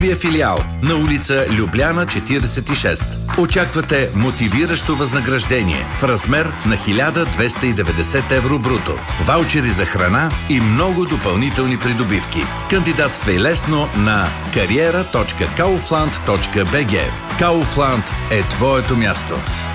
София филиал на улица Любляна 46. Очаквате мотивиращо възнаграждение в размер на 1290 евро бруто, ваучери за храна и много допълнителни придобивки. Кандидатствай лесно на кариера.kaufland.bg. Kaufland е твоето място.